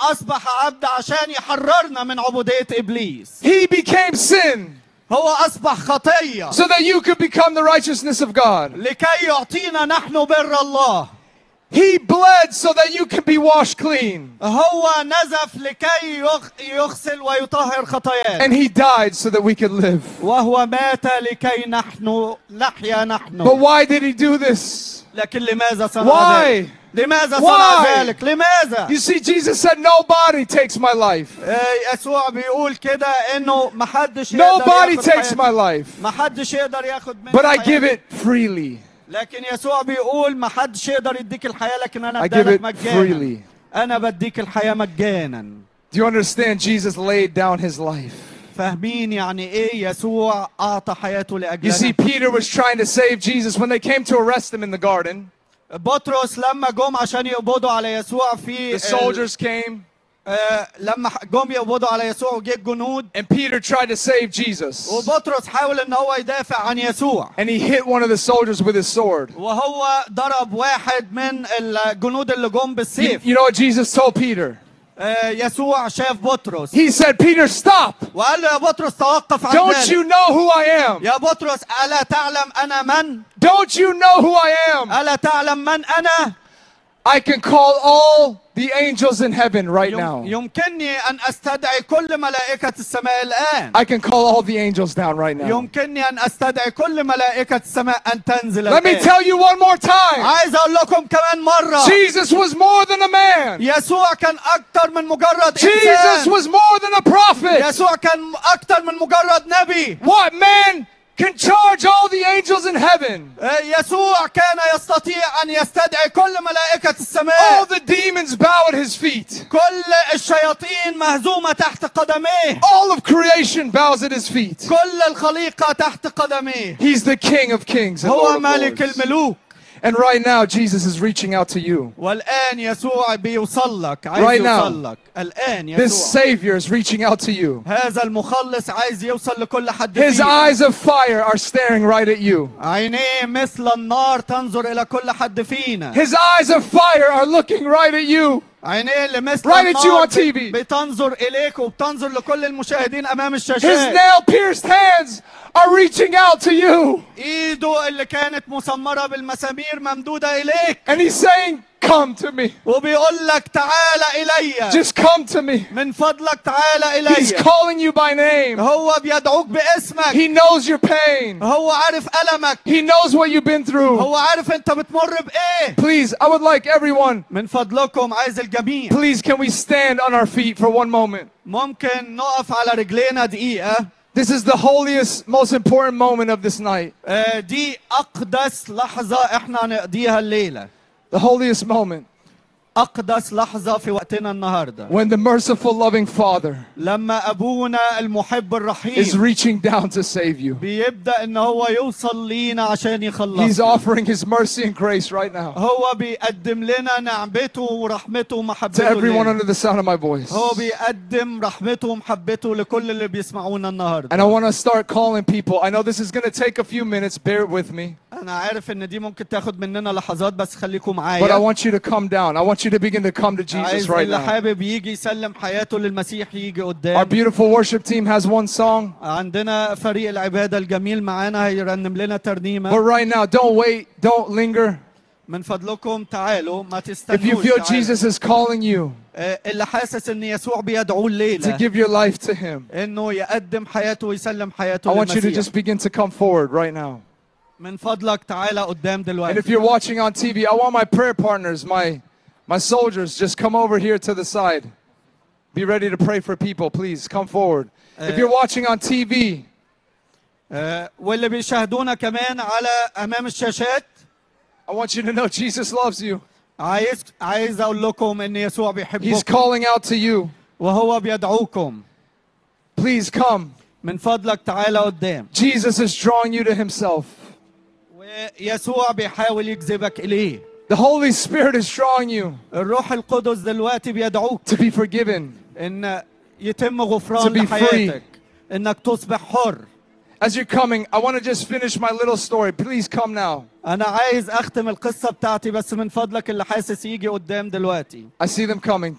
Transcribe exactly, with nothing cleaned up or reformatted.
أصبح عبد عشان يحررنا من عبودية إبليس. He became sin هو أصبح خطية so that you could become the righteousness of God. لكي يعطينا نحن بر الله. He bled so that you can be washed clean. هو نزف لكي يغسل ويطهر خطايانا. And he died so that we could live. وهو مات لكي نحن نحيا نحن. But why did he do this? لكن لماذا صنع Why? ذلك؟ لماذا Why? صنع ذلك؟ لماذا؟ You see, Jesus said, nobody takes my life. يسوع بيقول كده إنه ما حدش يقدر Nobody ياخد takes my حياتي. life. ما حدش يقدر ياخد مني But I حياتي. give it freely. لكن يسوع بيقول ما حدش يقدر يديك الحياة لكن أنا I أديها give لك it مجانا. freely. أنا بديك الحياة مجانا. Do you understand? Jesus laid down his life. فاهمين يعني إيه يسوع أعطى حياته You see, لأجلنا؟ Peter was trying to save Jesus when they came to arrest him in the garden. بطرس لما جم عشان يقبضوا على يسوع في The soldiers came, آه لما جم يقبضوا على يسوع وجه الجنود and Peter tried to save Jesus. وبطرس حاول ان هو يدافع عن يسوع And he hit one of the soldiers with his sword. وهو ضرب واحد من الجنود اللي جم You, بالسيف. you know what Jesus told Peter? آه يسوع شاف بطرس He said, Peter, stop! وقال له يا بطرس توقف عن Don't ذلك. you know who I am? يا بطرس ألا تعلم أنا من؟ Don't you know who I am? ألا تعلم من أنا؟ I can call all the angels in heaven right يم- now. يمكنني أن أستدعي كل ملائكة السماء الآن. I can call all the angels down right now. يمكنني أن أستدعي كل ملائكة السماء أن تنزل Let me الآن. tell you one more time. عايز أقول لكم كمان مرة Jesus was more than a man. يسوع كان أكتر من مجرد Jesus إنسان. was more than a prophet. يسوع كان أكتر من مجرد نبي. What man can charge all the angels in heaven? يسوع كان يستطيع أن يستدعي كل ملائكة All السماء. the demons bow at his feet. كل الشياطين مهزومة تحت قدميه. All of creation bows at his feet. كل الخليقة تحت قدميه. He's the King of kings and هو Lord of ملك lords. الملوك. And right now, Jesus is reaching out to you. والآن يسوع بيوصل لك. عايز Right now. يوصل لك. الآن This يسوع. Savior is reaching out to you. هذا المخلص عايز يوصل لكل حد His فينا. eyes of fire are staring right at you. عينيه مثل النار تنظر إلى كل حد فينا. His eyes of fire are looking right at you. عينيه اللي مثل Right at you النار on T V. بتنظر إليك وبتنظر لكل المشاهدين أمام His الشاشات. nail-pierced hands are reaching out to you. إيده اللي كانت مسمرة بالمسامير ممدودة إليك. And he's saying, come to me. وبيقول لك تعال إلي. Just come to me. من فضلك تعال He's إلي. calling you by name. هو بيدعوك باسمك. He knows your pain. هو عارف ألمك. He knows what you've been through. هو عارف أنت بتمر بإيه. Please, I would like everyone, من فضلكم عايز الجميع. please, can we stand on our feet for one moment? ممكن نقف على رجلينا دقيقة. This is the holiest, most important moment of this night. آه، دي أقدس لحظة إحنا هنقضيها الليلة. The holiest moment أقدس لحظة في وقتنا النهاردة. when the merciful, loving Father لما أبونا المحب is الرحيم reaching down to save you. بيبدأ إن هو يوصل لينا عشان He's يخلصنا. offering His mercy and grace right now هو بيقدم لنا نعمته ورحمته to ومحبته everyone لنا. under the sound of my voice. هو بيقدم رحمته ومحبته لكل اللي بيسمعونا النهاردة. And I want to start calling people. I know this is going to take a few minutes. Bear with me. أنا عارف إن دي ممكن تاخد مننا لحظات بس خليكم But I معايا. want you to come down. I want you to begin to come to Jesus عايز right اللي now. حابب يجي يسلم حياته للمسيح يجي Our قدام. beautiful worship team has one song. عندنا فريق العبادة الجميل معانا هيرنم لنا But ترنيمة. right now, don't wait. Don't linger. من فضلكم تعالوا ما If you تستنوش. feel تعالوا. Jesus is calling you آه، اللي حاسس ان يسوع بيدعوه to الليلة give your life to Him, انه يقدم حياته ويسلم I حياته want you to للمسيح. just begin to come forward right now. من فضلك تعالى قدام And if دلوقتي. you're watching on T V, I want my prayer partners, my my soldiers, just come over here to the side. Be ready to pray for people, please. Come forward. If you're watching on T V, آه، واللي بيشاهدونا كمان على امام الشاشات I want you to know Jesus loves you. عايز عايز اقول لكم ان يسوع He's بيحبكم calling out to you. وهو بيدعوكم. Please come. من فضلك تعالى قدام. Jesus is drawing you to Himself. ويسوع بيحاول يجذبك اليه. The Holy Spirit is drawing you الروح القدس دلوقتي بيدعوك to be forgiven. ان يتم To غفران be لحياتك. انك تصبح حر. As you're coming, I want to just finish my little story. Please come now. انا عايز اختم القصة بتاعتي بس من فضلك اللي حاسس يجي قدام دلوقتي. I see them coming.